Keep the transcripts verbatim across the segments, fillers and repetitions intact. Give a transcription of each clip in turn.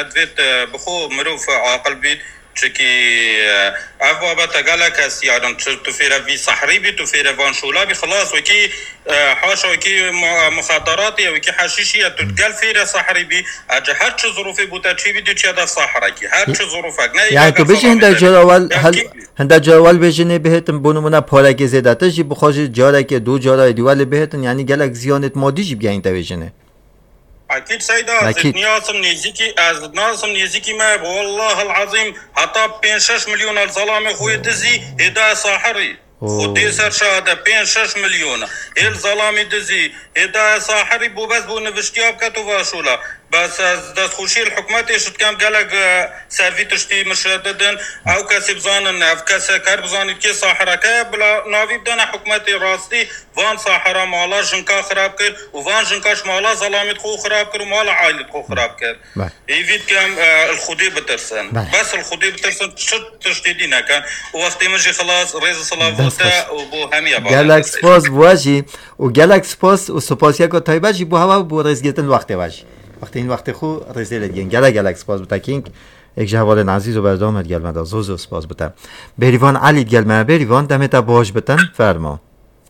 دویت بخو مروف عاقل بید چکی افوا بتا گله کسی یادم تو فیروی صحری بی تو فیروان شولا بی خلاص وکی حاشا وکی مخدراتی وکی حشیشی تو گل فیر صحری بی اجا هر چه ظروفی بوده چی بیدی چی در صحرا کی هر چه ظروفک نه یعنی تو بچه هنده جراول هل هنده جراول بچه بهتن بونمونه پارک زیادت جی بخواج جاره که دو جاره دیوال بهتن یعنی گلک زیانت مادی جی بیاین تا بچه اكيد سيدا از نياسم نيزيكي از ناسم نيزيكي ما والله العظيم حتى بين شش مليون الظلام خوي دزي هدا ساحري خودي سر شهاده بين شش مليون الظلام دزي هدا ساحري بو بس بو نوشتياب كتو واشولا بس از دست خوشی الحکومت شد کم گلگ سروی تشتی مشددن او کسی بزانن او کسی کار بزانید که ساحره که بلا ناوی بدن حکومت راستی وان ساحره مالا جنکا خراب کرد و وان جنکاش مالا ظلامت خو خراب کرد و مالا عائلت خو خراب کرد ایوید کم الخودی بترسن بس الخودی بترسن شد تشتی دی نکن و وقتی مجی خلاص ریز صلاواته و بو همی ابا گلگ سپاس بواجی و گلگ سپاس و سپاس یکو تایبه جی بو هوا بو ریز گیتن وقتی واجی وقتی این وقتی خو رزیل دیگه گله گله سپاس بوده کینگ یک جوال عزیز و بردامت گل مدا زوزو سپاس بوده بریوان علی گل ما بریوان دمت باش بتن فرما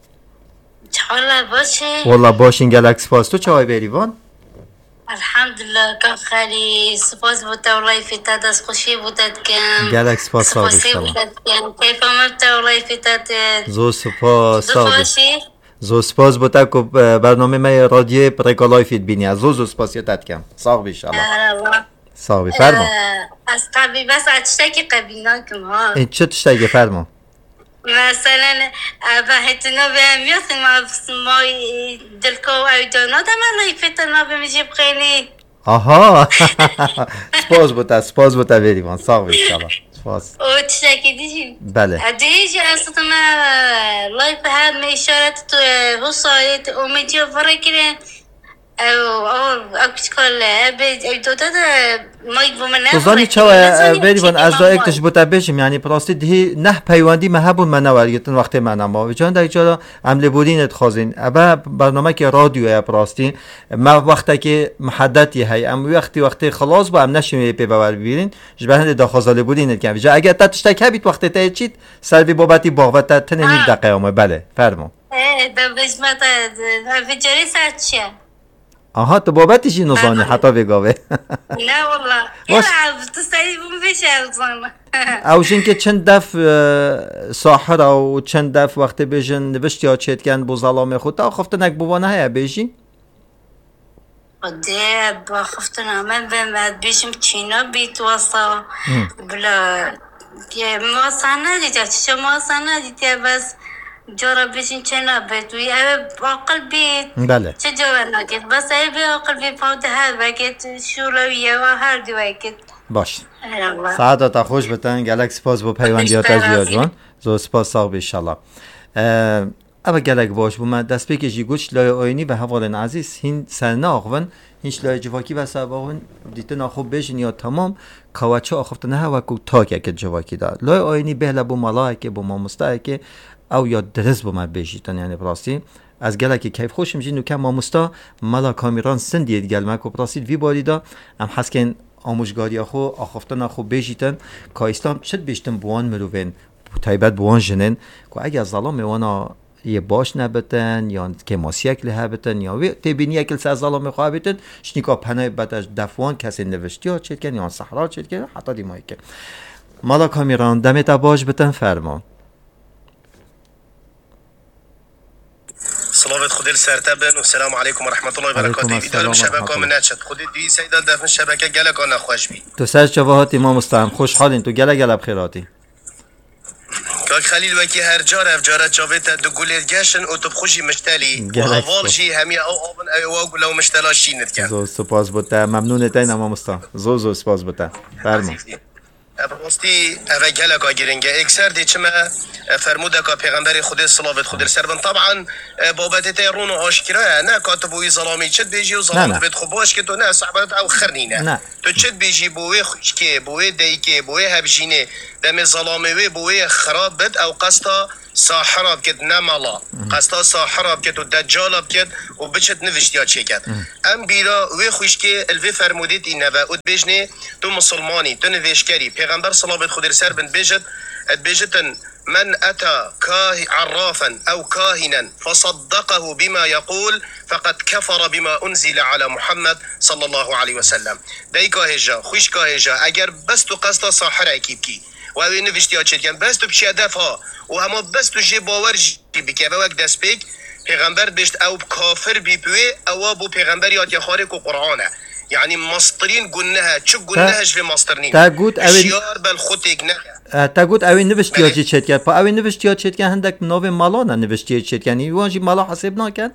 حالا باشه والله باشین گله سپاس تو چای بریوان الحمدلله کم خیلی سپاس بوده والله فتاد از خوشی بوده کم گله سپاس صاحب سلام کیف آمد والله فتاد زو سپاس صاحب زو سپاس بوده که برنامه ما رادیو پرکالای فید بینی از زو زو سپاس یادت کم ساق بیش الله ساق بی فرما از قبلی بس اتشتاکی قبلی ناکم ها این چه تشتاکی فرما مثلا بحثنا بهمیت ما دلکو او دانا دا من نایفتنا بمیجیب خیلی آها سپاس بوده سپاس بوده بریوان ساق بیش الله سپاس او تشتاکی دیجیم بله دیجی اصلا ما لایف هاد ما اشارت تو حسایت امیدی و فرا کرن او او اکش کل ابد او دو داد ماید بومن نه توزانی چه بریوان از دا اکتش بوده بشیم یعنی پراستی دهی نه پیوندی مهبون منوریتن وقتی منم با وجان در اینجا عمل بودینت خازین ابا برنامه که رادیو پراستی ما وقتی که محددی هی ام وقتی وقتی خلاص با ام نشیم پی باور ببینین جبهند داخل بودینت که جا اگر تشتک هبیت وقتی تا چیت سر بابتی باغت تنین دقیقه اومه بله فرمو اه دبشمت فجری سرچه آها تو بابتش اینو زانی حتی بگاوه نه والله یه تو سری بوم بشه زانه اوشین که چند دف ساحر و چند دف وقتی بیشن نوشتی ها چید کن بو ظلام خود تا خفتن اک بوانه های بیشی؟ ده با خفتن همه بمد بیشم چینا بیت واسا بلا مواسا ندیده چه مواسا ندیده بس جورا بيشين چنا بيت وي عقل بيت بله چه جورا ناكت بس اي بي عقل بي فاوت هر بكت شولويه و هر دي بكت باش سعادت خوش بتن گلک سپاس بو پیوندیات از جوان زو سپاس ساق ان شاء الله اما گلک باش بو من دست بکشی گوش لای آینی و حوالن عزیز هین سرناغون هیچ لای جواکی و سباون دیتنا خوب بشین یا تمام کاوچه آخفتنه ها وکو تاک اکت جواکی دار لای آینی بهلا بو ملاحکه بو مامسته او یا درس بو ما بیشتن یعنی پراستی از گله که کیف خوشم جینو که ماموستا مالا کامیران سندید گل ما کو پراستی وی باریدا ام حسکن آموزگاری خو آخفتن خو بیشتن که اسلام چت بیشتن بوان مروین تایبت بوان جنن که اگه ظلام وانا یه باش نبتن یا که ماسیک له بتن یا تبینی اکل سه ظلام خو بتن شنیکا پناه بعدش دفوان کسی نوشتی ها چت کن یا صحرا چت کن حتی دی مایک مالا کامیران دمت باش بتن فرما صلوات خدي السرتبن والسلام عليكم ورحمه الله وبركاته. السلام شبکه من نشد خودی دی سیدال دفن شبکه گلک آن خوش بی تو سر جواهات امام مستعم خوشحالین تو گله گله بخیراتی کاک خلیل وکی هر جار اف جارت جاویت دو گولت گشن او تو خوشی مشتلی و حوال جی همی او آبن او او گلو مشتلا شینت کن زو سپاس بوده ممنونت این امام مستعم زو زو سپاس بوده فرمون براستی اوه گلک آگیرنگه اکسر دی چما فرموده که پیغمبر خود صلوات خود سربن طبعا بابت تیرون و آشکرا نه کاتبوی ظلامی چت بیجی و ظلام بيت خوباش که تو نه صحبت او خرنینه تو چت بیجی بوی خوشکه بوی دیکه بوی هبجینه دم ظلامه بوی خراب بد او قسطا ساحره بکد نمالا قصدا ساحره بکد و دجال بکد و بچت نوشتیا چه کد ام بیرا وی خوش که الوی فرمودید این و اد بجنه تو مسلمانی تو نوشکری پیغمبر صلوات خود سر بن بجد اد بجتن من أتى عرافا أو كاهنا فصدقه بما يقول فقد كفر بما أنزل على محمد صلى الله عليه وسلم دای کاهجا خوش کاهجا اگر بس تو قصد ساحره اکیب کی و اوی نوشتی ها چید کن بس تو بچی هدف ها و همه بس تو جی باور جی بکی و وقت دست بیک پیغمبر بشت او کافر بی بوی او بو پیغمبر یاد یخارک و قرآنه يعني مصدرين قلناها شو قلناهش في مصدرين تاقود اشيار بالخطيك نه تاقود اوی نوشتی ها چی چید کن پا اوی نوشتی ها چید کن هندک نوی مالانا نوشتی ها چید کن وانجی مالا حسب ناکن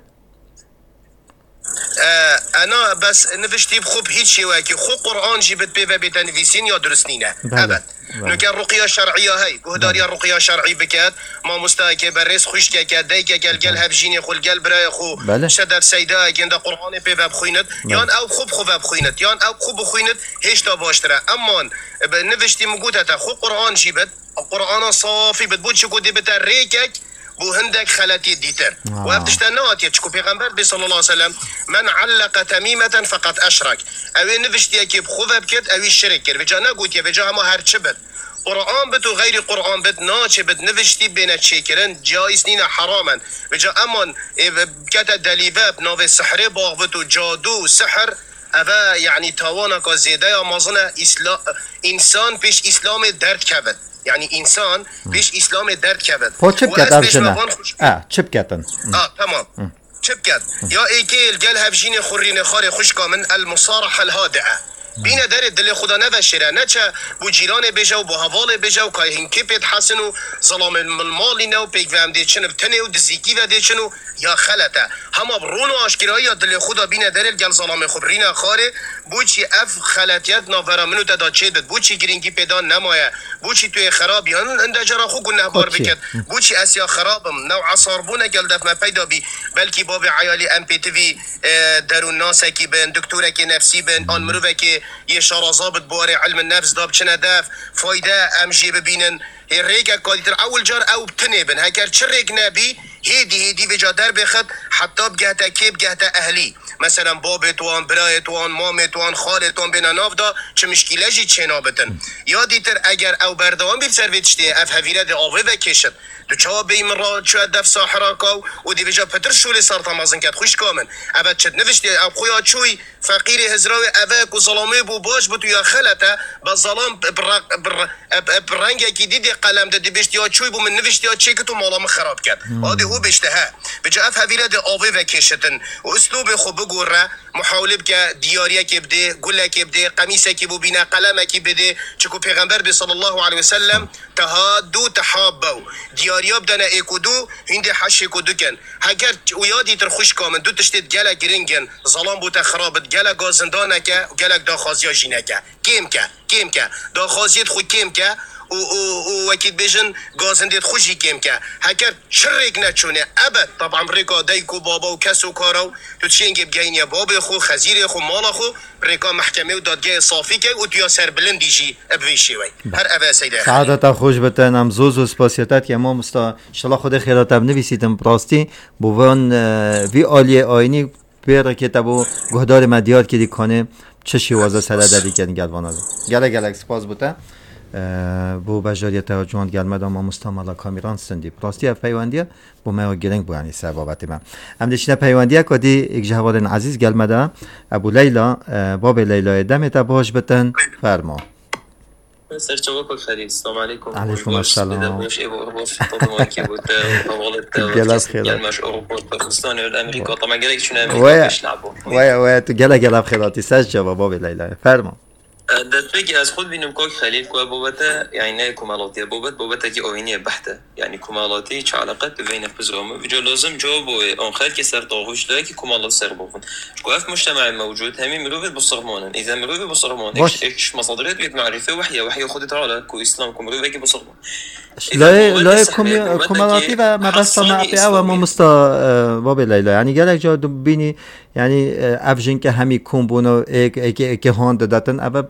انا بس نوشتی بخوب هیچ شیوه که خو قرآن جیبت بيبا بتنویسین یا درست نینه ابد نوکر رقیه شرعیه های گهداری رقیه شرعی بکد ما مستاکه برس خوش که که دی که گل گل هفجین خو گل برای خو شدر سیده گند قرآن بيبا بخویند یان او خوب خوب بخویند یان او خوب بخویند هیچ تا باشتره اما نوشتی مگوده تا خو قرآن جیبت قرآن صافی بد بود چکو دی بتر ریکک بو هندك خلاتي ديتر آه. وابتشتنات يتشكو پیغمبر بي صلى الله عليه وسلم من علق تميمة فقط اشرك اوي نفشتي كي بخوفه بكت اوي الشرك كر بجا نقوت يا بجا ما هر چبت قرآن بت وغير قرآن بت ناچه بت نفشتي بين تشيكرن جائز نينا حراما بجا امان بكت دليفه بناو السحر باغ بت جادو سحر اوه يعني تاوانا كا زيده يا مازنه اسلام انسان پیش اسلام درد كبت يعني انسان بيش اسلام درد كبد پا چپ کت افشنه اه چپ کتن اه تمام چپ کت یا ایکیل گل هفجین خورین خار خوش کامن المصارحه الهادئه بینه در دل خدا نوشره نه چه بو جیران بجا و بو حوال بجا و که هنکی پید حسن و ظلام المالی نو پیک وهم دیچن بتنه و دزیکی و دیچن و یا خلطه همه برون و آشکرایی یا دل خدا بینه در گل ظلام خبرین خاره بو چی اف خلطیت ناورا منو تدا چه دد بو چی گرینگی پیدا نمایه بو چی توی خرابی هن اندجارا خو گنه بار بکد بو چی اسیا خرابم نو عصاربونه گل دف ما پیدا بی بلکی باب عیالی ام پی تیوی درون ناسه کی بین دکتوره کی نفسی بین آن مروفه کی یه شارازابط بواره علم النفس داب چنه دف فایده امجی ببینن هی ریگه کادیتر اول جار او بتنبن هکر چه ریگ نبی هیدی هیدی وجا در بخد حتی بگهتا کی بگهتا اهلی مثلا بابت وان برایت وان مامت وان خالت وان بین ناف دا چه مشکله جی چه نابتن یا دیتر اگر او بردوان بیب سرویتشتی اف هفیره دی آوه و کشد تو چا بیم را چه دف ساحرا کاو و دی بجا پتر شولی سار تمازن کد خوش کامن ابد چد نوشتی اب خویا چوی فقیر هزراوی اوک و ظلامه بو باش بتو یا خلطه با ظلام برنگه کی دیدی قلم ده دی بشتی یا چوی بو من نوشتی یا چه که تو مالام خراب کد آدی هو بشته ها بجا اف هفیره دی آوه و کشتن و اسلوب خوب بگوره محاولب که دیاریه که بده گله که بده قمیسه که بو بینه قلمه که بده چکو پیغمبر بی صلی الله علیه وسلم تهادو تحابو دیاریا بدنه ایکودو هنده حشی کدو کن هگر و یادی تر خوش کامن دو تشتید گله گرنگن ظلام بو تخرابت گله گازندانه که گله داخازیا جینه که کم که کم که داخازیت خو کم که و و وكيد بيجن غازنديت خوشي كيم كا هكر شريك نتشونه ابد طبعا ريكا دايكو بابا وكسو كارو تشينجي بجاين يا بابا خو خزير خو مالا خو ريكا محكمه ودادگاه صافي كي و تو سر بلندي جي ابويشي وي هر ابا سيده سعادت خوش بتن ام زوز و سپاسیتت که ما مستا ان شاء الله خود خیرات بنویسیدم براستی بوون وی عالی آینی بیر کتابو گهدار مدیار که دیکنه چه شیوازه سره دادی که گلوانا گله گله سپاس بوده بو بجاریت جوان گلمه دام مستعمل کامیران سندی پراستی پیوندیه بو ما گرنگ بو یعنی سبابت من ام دشنه پیوندیه کدی یک جوان عزیز گلمه دا ابو لیلا باب لیلا دمت باش بتن فرما سر جواب خیلی السلام علیکم علیکم السلام مش ابو باش طبعا که بود طولت جلاس خیلی مش اوروبا پاکستان و امریکا طبعا گلک چون امریکا بيلعبوا وای وای تو گله گله خیراتی سج جواب باب لیلا فرما دتبقي از خود بینم که خلیل که بابته یعنی نه کمالاتیه بابت بابته که آینیه بحته یعنی کمالاتی چه علاقت بین بزرگم و جو لازم جواب آن خیلی که سر داغوش داره که کمالات سر بخون شکوف مجتمع موجود همین مروفت بصرمانن اذا مروفت بصرمان ايش مصادرات بيت معرفه وحيه وحيه خود تعالى كو اسلام كو مروفت که بصرمان لا لا کمالاتی و مبسط معطی و ما مستا باب لیلا یعنی گلک جا بینی یعنی افجین که همی کمبونو ایک ایک ایک هاند دادن اما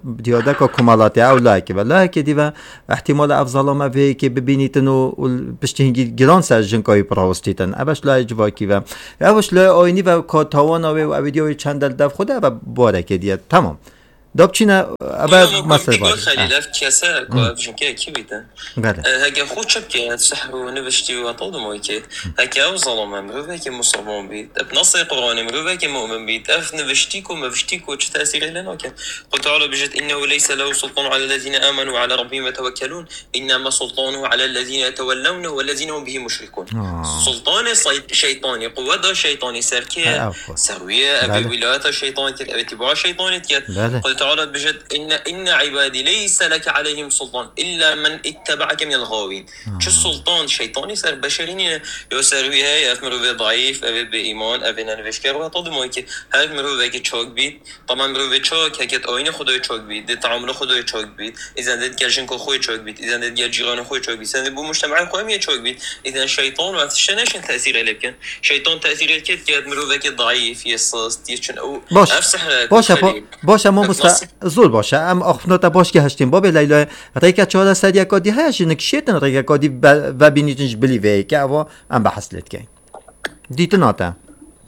دیاده که کمالاتی او لایک و لایک دیو احتمال افضل ما به که ببینیتن و پشتینگی گران سر جنکای پراوستیتن ابش لای جواکی و اوش لای آینی و کاتاوانا و ویدیوی چند دل خود و بارکه دیگه تمام دابچینه ابد مثلا باید خیلی لفت کسا که که کی بیتن هگه خود شب که سحر و نوشتی و طول مایی که هگه او ظلام مروه که مسلمان بید اب نص قرآن مروه که مؤمن بید اف نوشتی کو مفشتی کو چه تأثیری لنا که قل تعالى بجد إنه ليس له سلطان على الذين آمنوا وعلى ربهم يتوكلون إنما سلطانه على الذين يتولونه والذين هم به مشركون سلطان شيطاني قوة شيطاني سركيه سروية أبي ولاية شيطاني أبي تبع شيطاني قل تعالى بجد إن إن عبادي ليس لك عليهم سلطان إلا من اتبعك من الغاوين شو السلطان شيطاني سر بشريني يسروي هاي أفمرو ضعيف أبي بإيمان أبي ننفشكر وطول مايك هاي مرو بيك تشوك بيت طبعا مرو بيك تشوك هكذا آینه خدای چاک بید، دید تعامل خدای چاک بید، ایزن دید گرشن که خوی چاک بید، ایزن دید گر جیران خوی چاک بید، ایزن بو مجتمع خوی میه چاک بید، ایزن شیطان و اتش نشن تأثیر علب کن، شیطان تأثیر علب کد که مروه که ضعیف یساست یچن او باش باشه باشه ما مست زور باشه ام آخفنات باش که هشتیم باب لیلا ریکا چهار سری کادی هاش نکشیتن ریکا کادی و بینیتنش بلی وی که اوا ام بحثلت کن دیتن آتا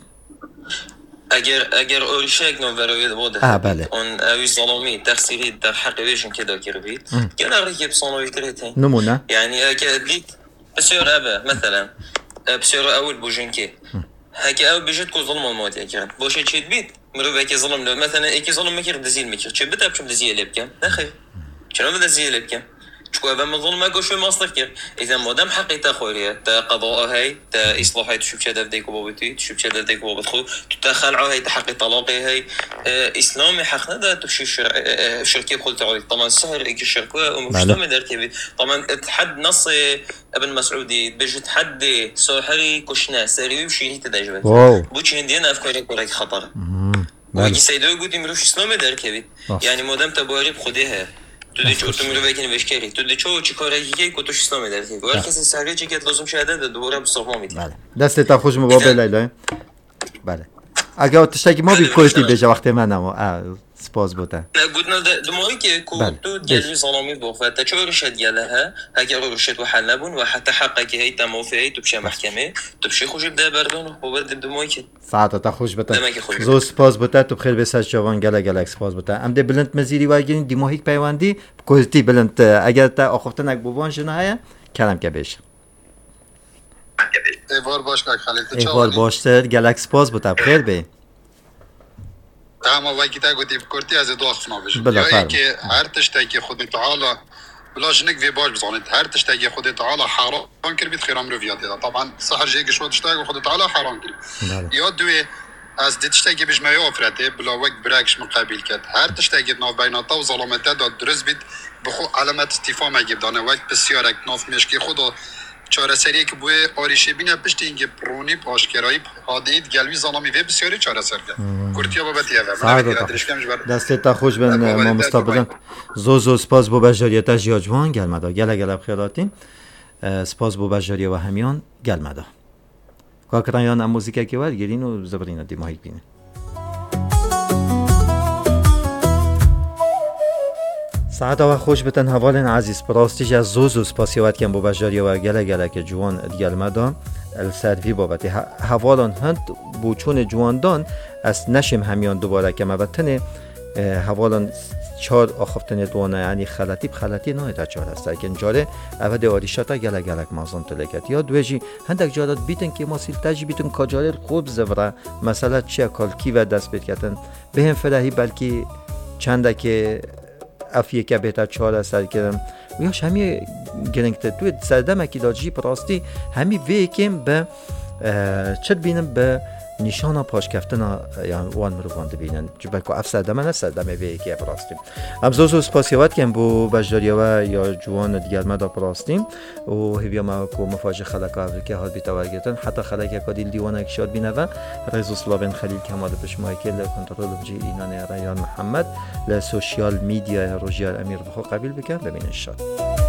اگر اگر اورشک نوبروید بوده آه بله اون اوی ظلمی تقصیری در حق ویشون که داکر بید گل رکیب صنوی کرتین نمونه یعنی اگر دید بسیار ابه مثلا بسیار اول بوجن که هک او بجد کو ظلم المادی اگر باشه چید بید مرو که ظلم لو مثلا اکی ظلم میکر دزیل میکر چه بده بچم دزیل لبکم نخیر چرا بده دزیل لبکم شكو هذا من ظلم ما قوش ما أصدقك إذا ما دام حقيقة خورية تا قضاء هاي تا إصلاح هاي تشوف شدة بديك وبابتي تشوف شدة بديك وبابتخو تتخلع هاي تحقق طلاقي هاي اه إسلامي حقنا ده تمشي شر... اه شركة قلت عليه طبعا السهر إيك الشركة ومجتمع دركبي طبعا تحد نص ابن مسعودي بيجي تحدي ساحري كشنا سريوي وشيني تدجبت بوش هندينا أفكاري كوريك خطر ويجي سيدوي قد يمروش إسلامي دركبي يعني ما دام تباري بخديها تو دی چو تو میرو بکنی وشکری تو دی چو چی کاری که کو توش اسلام درتی و هر کسی سریع چی که لازم شده دوباره بصفا میدی بله دست تا خوش مبابل لیلا بله اگه تشتکی ما بی کوشتی بشه وقتی من اما سپاس بوده نه گودنا دمایی که کو تو گلوی ظلامی بخواد تا چه رشد گله اگر رشد و حل نبون و حتی حقی که هی تمافی تو بشه محکمه تو بشه خوش بده بردون و بعد دمایی که ساعت تا خوش بته زو سپاس بوده تو بخیر بساز جوان گله گله سپاس بوده ام ده بلند مزیری و گین دمایی پیوندی کوزتی بلند اگر تا آخفتن اگ بوان شنو هيا کلام که بشه ایوار باش که خالد تو ایوار باشتر گله سپاس بوده بخیر به تمام وقتی تا گفتی بکرتی از دو خفنا بشه یا اینکه هر تشتی که خود تعالی بلاش نک وی باش بزنید هر تشتی که خود تعالی حرام کرد بید خیرام رو بیاد طبعا سحر جیگه شو تشتی که خود تعالی حرام کرد یا دوی از تشتی که بيش ما يوفرته بلا وقت براكش مقابل كات هر تشتی که ناف بیناتا و ظلامتا داد درست بید بخو علامت استفهام اگه دانه وقت بسیار ناف مشکی خدا چاره سریه که بوی آریشه بینه پشت اینکه پرونی پاشکرایی حادید گلوی ظلامی و بسیاری چاره سر کرد کورتیا بابتیه و دست تا خوش بن ما مستقبلا زو زو سپاس بو بجاریتا جیاجوان گلمدا گله گله بخیراتین سپاس بو بجاریه و همیان گلمدا کاکران یان موزیکا که ور گرین و زبرین دی ماهی بینه ساعت و خوش بتن حوالن عزیز پراستیش از زوزو سپاسیوات کن با بجاری و گله گله که جوان دیگل مدام السروی بابتی حوالان هند بوچون جوان دان از نشم همیان دوباره که مبتنه حوالان چهار آخفتن دوانه یعنی خلطی بخلطی نه تا چهار است که جاره اول آریشاتا گله گله مازن تلکت یا دوجی هندک جارات بیتن که ماسیل تاجی بیتن کجاره خوب زوره مثلا چه کالکی و دست بیت کردن به هم فرهی بلکی چنده که افیه که بهتر چهار سر کردم ویاش همی گرنگت توی سردم اکی داجی پراستی همی وی کم به چت بینم به نشانه پاش کفتن یعنی وان مروان بینن جبه که اف سردمه نه سردمه وی که پراستیم ابزوز سپاسیوات کم بو بجداریه و یا جوان دیگر مدا پراستیم و هیویا ما کو مفاجه خلق اول که حال بیتا ورگتن حتی خلق یک دیل دیوانه کشاد بینه و رئیس اسلام خلیل کمال پشمای که کنترل بجی اینان ریان محمد ل سوشیال میدیا روجیار امیر بخو قبیل بکن ببینن شاد